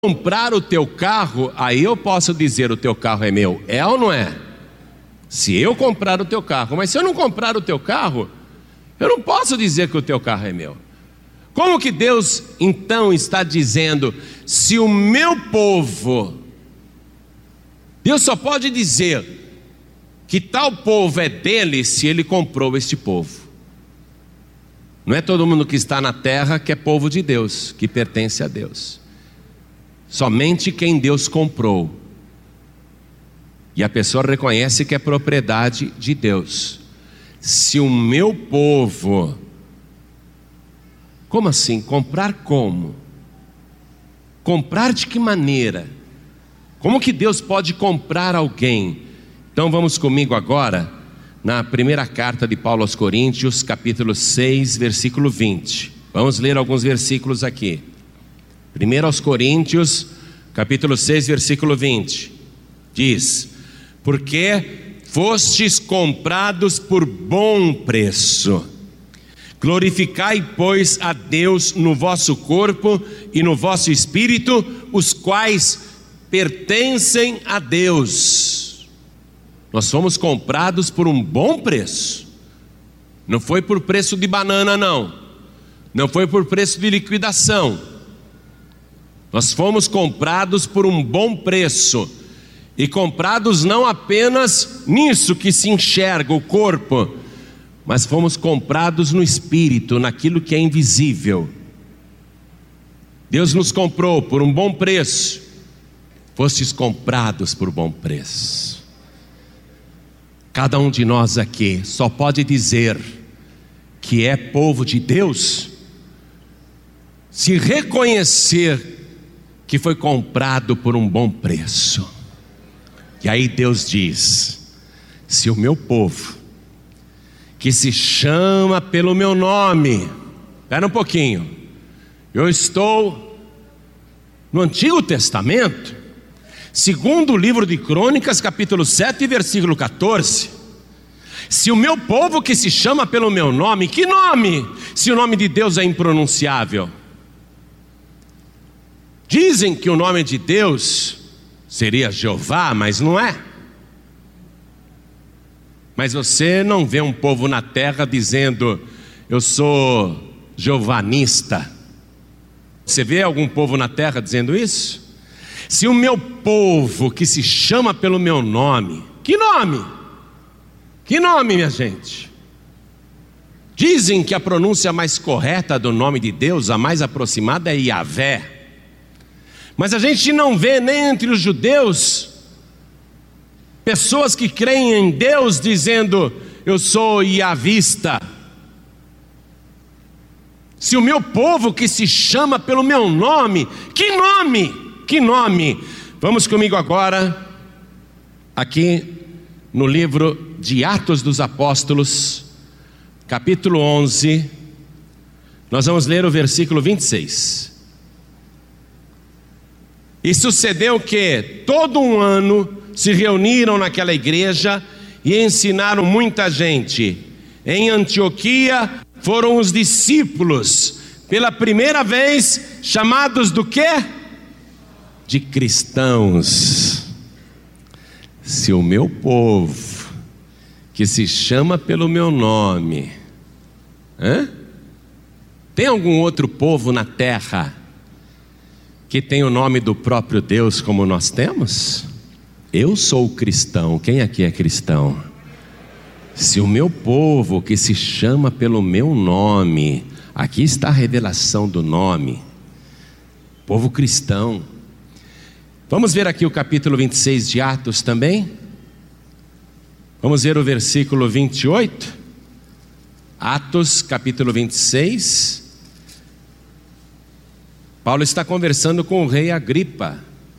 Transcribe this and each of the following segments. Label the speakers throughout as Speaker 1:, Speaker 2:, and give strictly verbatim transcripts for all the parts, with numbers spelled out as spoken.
Speaker 1: comprar o teu carro, aí eu posso dizer: o teu carro é meu. É ou não é? Se eu comprar o teu carro. Mas se eu não comprar o teu carro, eu não posso dizer que o teu carro é meu. Como que Deus então está dizendo: se o meu povo, Deus só pode dizer que tal povo é dele se ele comprou este povo. Não é todo mundo que está na terra que é povo de Deus, que pertence a Deus. Somente quem Deus comprou. E a pessoa reconhece que é propriedade de Deus. Se o meu povo... Como assim? Comprar como? Comprar de que maneira? Como que Deus pode comprar alguém? Então vamos comigo agora na primeira carta de Paulo aos Coríntios, capítulo seis, versículo vinte. Vamos ler alguns versículos aqui. Primeiro aos Coríntios, capítulo seis, versículo vinte. Diz: porque fostes comprados por bom preço. Glorificai, pois, a Deus no vosso corpo e no vosso espírito, os quais pertencem a Deus. Nós fomos comprados por um bom preço. Não foi por preço de banana, não. Não foi por preço de liquidação. Nós fomos comprados por um bom preço. E comprados não apenas nisso que se enxerga, o corpo, mas fomos comprados no espírito, naquilo que é invisível. Deus nos comprou por um bom preço. Fostes comprados por bom preço. Cada um de nós aqui só pode dizer que é povo de Deus se reconhecer que foi comprado por um bom preço. E aí Deus diz: se o meu povo, que se chama pelo meu nome... Espera um pouquinho. Eu estou no Antigo Testamento, segundo o livro de Crônicas, capítulo sete, versículo catorze. Se o meu povo que se chama pelo meu nome... Que nome? Se o nome de Deus é impronunciável. Dizem que o nome de Deus seria Jeová, mas não é. Mas você não vê um povo na terra dizendo: eu sou jeovanista. Você vê algum povo na terra dizendo isso? Se o meu povo que se chama pelo meu nome... Que nome? Que nome, minha gente? Dizem que a pronúncia mais correta do nome de Deus, a mais aproximada, é Yahvé. Mas a gente não vê nem entre os judeus pessoas que creem em Deus dizendo: eu sou Yahvista. Se o meu povo que se chama pelo meu nome... Que nome? Que nome? Vamos comigo agora aqui no livro de Atos dos Apóstolos, capítulo onze. Nós vamos ler o versículo vinte e seis. E sucedeu que todo um ano se reuniram naquela igreja e ensinaram muita gente. Em Antioquia foram os discípulos, pela primeira vez, chamados do quê? De cristãos. Se o meu povo, que se chama pelo meu nome... Hã? Tem algum outro povo na terra que tem o nome do próprio Deus como nós temos? Eu sou cristão. Quem aqui é cristão? Se o meu povo que se chama pelo meu nome... Aqui está a revelação do nome. Povo cristão. Vamos ver aqui o capítulo vinte e seis de Atos também. Vamos ver o versículo vinte e oito. Atos capítulo vinte e seis. Paulo está conversando com o rei Agripa.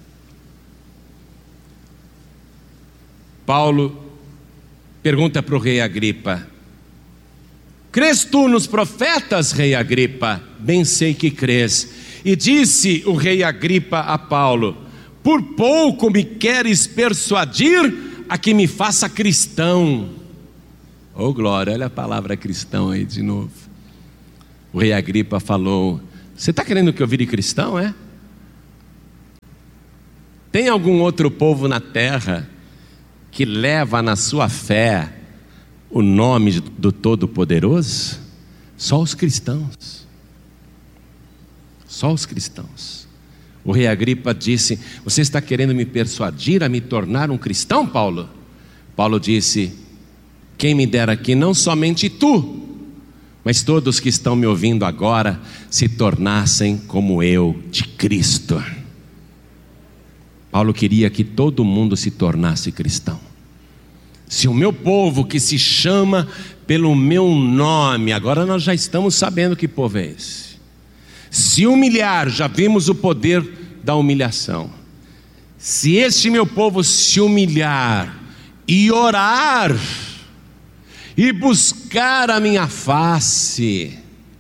Speaker 1: Paulo pergunta para o rei Agripa: crês tu nos profetas, rei Agripa? Bem sei que crês. E disse o rei Agripa a Paulo: por pouco me queres persuadir a que me faça cristão. Oh glória, olha a palavra cristão aí de novo. O rei Agripa falou: você está querendo que eu vire cristão, é? Tem algum outro povo na terra que leva na sua fé o nome do Todo-Poderoso? Só os cristãos. Só os cristãos. O rei Agripa disse: você está querendo me persuadir a me tornar um cristão, Paulo? Paulo disse: quem me dera que não somente tu, mas todos que estão me ouvindo agora se tornassem como eu de Cristo. Paulo queria que todo mundo se tornasse cristão. Se o meu povo, que se chama pelo meu nome, agora nós já estamos sabendo que povo é esse, se humilhar, já vimos o poder da humilhação. Se este meu povo se humilhar e orar e buscar a minha face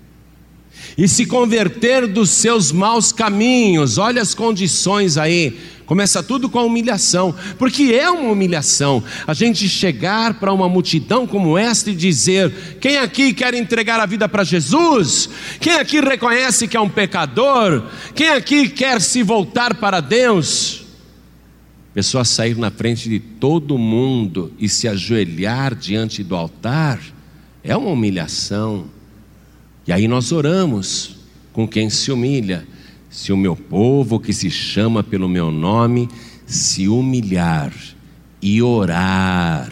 Speaker 1: e se converter dos seus maus caminhos, olha as condições aí. Começa tudo com a humilhação, porque é uma humilhação a gente chegar para uma multidão como esta e dizer: quem aqui quer entregar a vida para Jesus? Quem aqui reconhece que é um pecador? Quem aqui quer se voltar para Deus? Pessoa sair na frente de todo mundo e se ajoelhar diante do altar é uma humilhação. E aí nós oramos com quem se humilha: se o meu povo, que se chama pelo meu nome, se humilhar e orar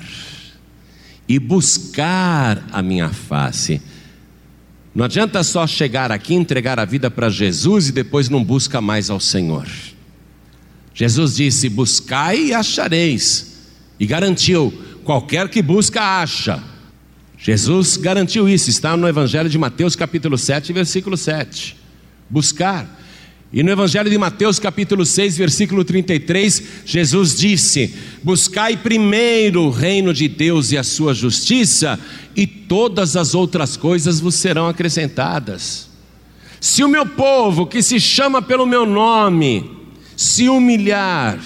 Speaker 1: e buscar a minha face. Não adianta só chegar aqui, entregar a vida para Jesus e depois não busca mais ao Senhor. Jesus disse: buscai e achareis, e garantiu: qualquer que busca acha. Jesus garantiu isso, está no Evangelho de Mateus capítulo sete, versículo sete. Buscar. E no Evangelho de Mateus capítulo seis, versículo trinta e três, Jesus disse: buscai primeiro o reino de Deus e a sua justiça, e todas as outras coisas vos serão acrescentadas. Se o meu povo, que se chama pelo meu nome, se humilhar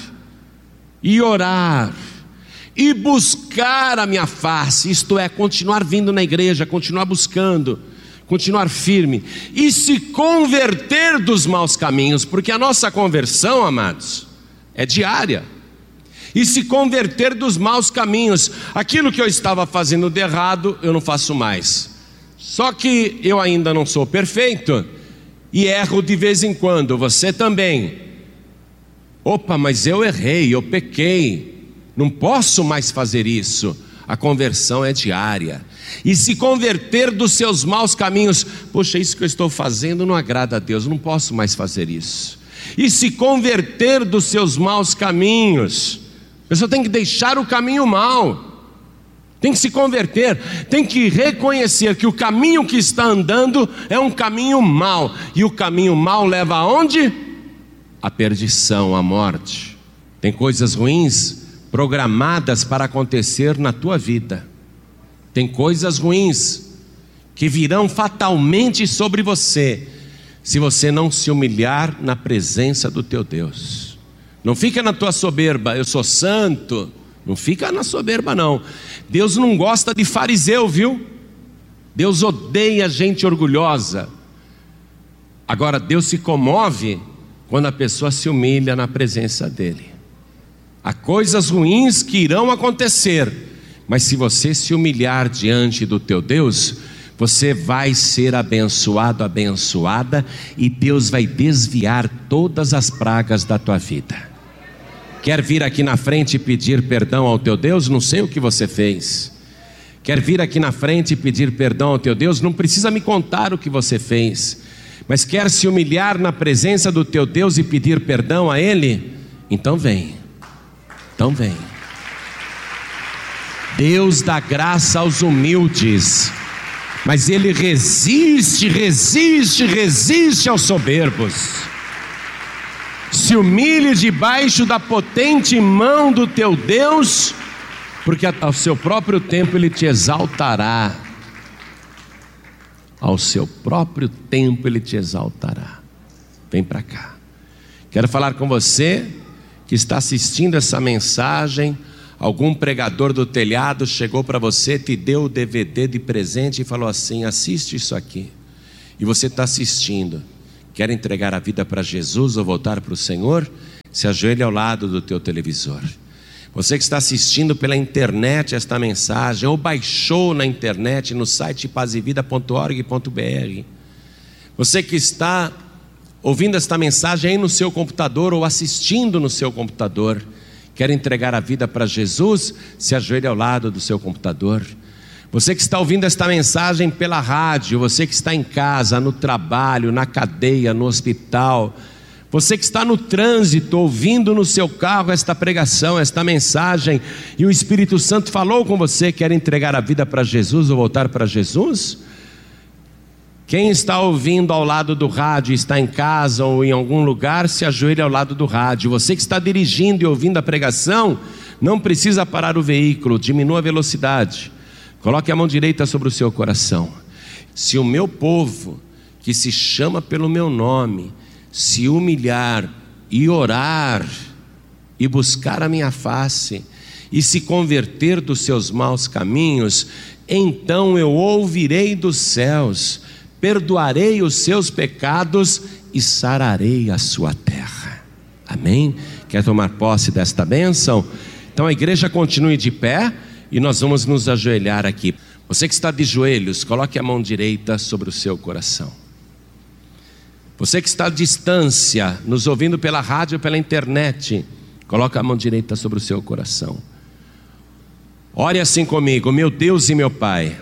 Speaker 1: e orar e buscar a minha face, isto é, continuar vindo na igreja, continuar buscando, continuar firme e se converter dos maus caminhos, porque a nossa conversão, amados, é diária. E se converter dos maus caminhos, aquilo que eu estava fazendo de errado, eu não faço mais. Só que eu ainda não sou perfeito e erro de vez em quando, você também. Opa, mas eu errei, eu pequei, não posso mais fazer isso. A conversão é diária. E se converter dos seus maus caminhos: poxa, isso que eu estou fazendo não agrada a Deus, não posso mais fazer isso. E se converter dos seus maus caminhos, a pessoa tem que deixar o caminho mau, tem que se converter, tem que reconhecer que o caminho que está andando é um caminho mau, e o caminho mau leva aonde? A perdição, a morte. Tem coisas ruins programadas para acontecer na tua vida. Tem coisas ruins que virão fatalmente sobre você, se você não se humilhar na presença do teu Deus. Não fica na tua soberba: eu sou santo. Não fica na soberba não. Deus não gosta de fariseu, viu? Deus odeia gente orgulhosa. Agora, Deus se comove quando a pessoa se humilha na presença dele. Há coisas ruins que irão acontecer, mas se você se humilhar diante do teu Deus, você vai ser abençoado, abençoada, e Deus vai desviar todas as pragas da tua vida. Quer vir aqui na frente e pedir perdão ao teu Deus? Não sei o que você fez. Quer vir aqui na frente e pedir perdão ao teu Deus? Não precisa me contar o que você fez, mas quer se humilhar na presença do teu Deus e pedir perdão a Ele? Então vem. Então vem. Deus dá graça aos humildes, mas Ele resiste, resiste, resiste aos soberbos. Se humilhe debaixo da potente mão do teu Deus, porque ao seu próprio tempo Ele te exaltará. Ao seu próprio tempo Ele te exaltará. Vem para cá. Quero falar com você que está assistindo essa mensagem. Algum pregador do telhado chegou para você, te deu o D V D de presente e falou assim: assiste isso aqui. E você está assistindo. Quer entregar a vida para Jesus ou voltar para o Senhor? se ajoelhe ao lado do teu televisor. Você que está assistindo pela internet esta mensagem, ou baixou na internet no site paz e vida ponto org ponto br. Você que está ouvindo esta mensagem aí no seu computador ou assistindo no seu computador, quer entregar a vida para Jesus, se ajoelhe ao lado do seu computador. Você que está ouvindo esta mensagem pela rádio, você que está em casa, no trabalho, na cadeia, no hospital, você que está no trânsito, ouvindo no seu carro esta pregação, esta mensagem, e o Espírito Santo falou com você, quer entregar a vida para Jesus ou voltar para Jesus? Quem está ouvindo ao lado do rádio, está em casa ou em algum lugar, se ajoelhe ao lado do rádio. Você que está dirigindo e ouvindo a pregação, não precisa parar o veículo, diminua a velocidade. Coloque a mão direita sobre o seu coração. Se o meu povo, que se chama pelo meu nome, se humilhar e orar e buscar a minha face e se converter dos seus maus caminhos, então eu ouvirei dos céus, perdoarei os seus pecados e sararei a sua terra. Amém? Quer tomar posse desta bênção? Então a igreja continue de pé e nós vamos nos ajoelhar aqui. Você que está de joelhos, coloque a mão direita sobre o seu coração. Você que está à distância, nos ouvindo pela rádio ou pela internet, coloque a mão direita sobre o seu coração. Ore assim comigo: meu Deus e meu Pai,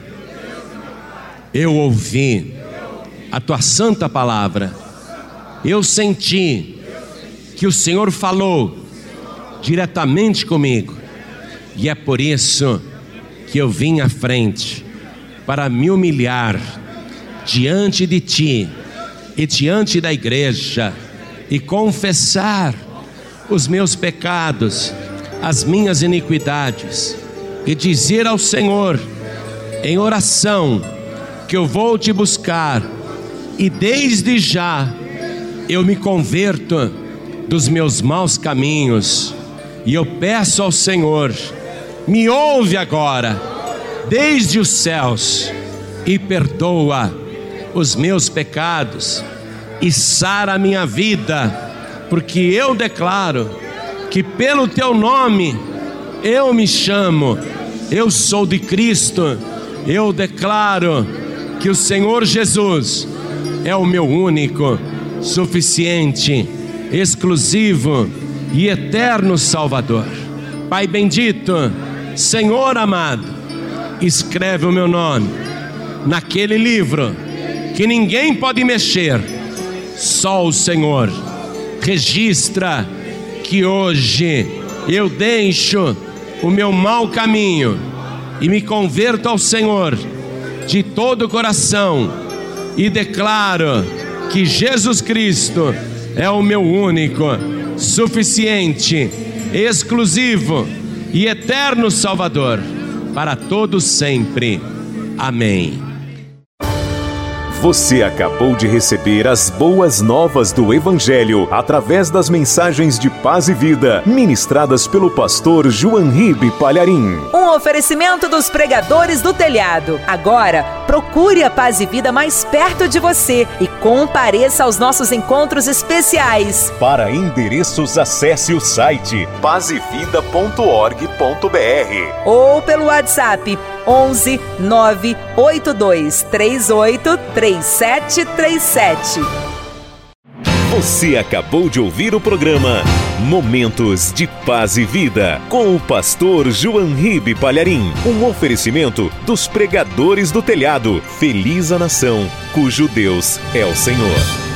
Speaker 1: eu ouvi a tua santa palavra, eu senti que o Senhor falou diretamente comigo, e é por isso que eu vim à frente para me humilhar diante de ti e diante da igreja e confessar os meus pecados, as minhas iniquidades, e dizer ao Senhor em oração que eu vou te buscar, e desde já eu me converto dos meus maus caminhos, e eu peço ao Senhor, me ouve agora desde os céus e perdoa os meus pecados e sara a minha vida, porque eu declaro que pelo teu nome eu me chamo, eu sou de Cristo. Eu declaro que o Senhor Jesus é o meu único, suficiente, exclusivo e eterno Salvador. Pai bendito, Senhor amado, escreve o meu nome naquele livro que ninguém pode mexer, só o Senhor. Registra que hoje eu deixo o meu mau caminho e me converto ao Senhor de todo o coração, e declaro que Jesus Cristo é o meu único, suficiente, exclusivo e eterno Salvador, para todos sempre. Amém.
Speaker 2: Você acabou de receber as boas novas do Evangelho através das mensagens de paz e vida, ministradas pelo pastor João Ribe Palharim.
Speaker 3: Um oferecimento dos pregadores do telhado. Agora, procure a Paz e Vida mais perto de você e compareça aos nossos encontros especiais.
Speaker 2: Para endereços, acesse o site paz e vida ponto org ponto br
Speaker 3: ou pelo WhatsApp onze nove oito dois três oito três sete três sete.
Speaker 2: Você acabou de ouvir o programa Momentos de Paz e Vida, com o pastor João Ribe Palharim. Um oferecimento dos pregadores do telhado. Feliz a nação cujo Deus é o Senhor.